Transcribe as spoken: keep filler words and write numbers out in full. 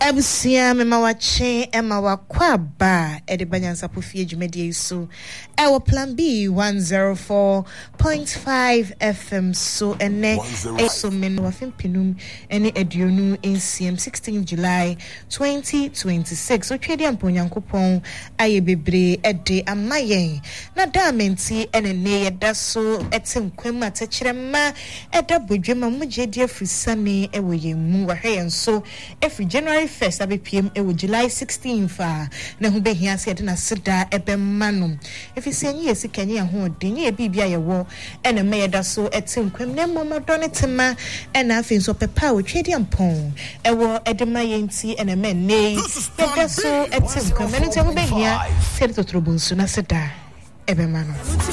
Abusia mema wache ema wakwa ba ede banyansa pofie dwumade so ewo plan B one oh four point five F M so ene so men wafin pinum ene eduonu ncm sixteenth July twenty twenty-six so twede amponyankopon aye bebre ede amayen na damenti ene ne yeda so etem kwam atachirema eda bodwema mugye afrisane ewo yemu wahwe so every January first abi P M ewo July sixteenth fa na hu behia se de na seda ebe manum efisi anyi esi kanye ho den ye bibia ye wo ene me yeda so etim kwam na momodo ne tema ena afi so pepa wo twedi ampon ewo edema yenti ene me ne yeda so etim kwam na hu behia se de totrobunsu na seda ebe manum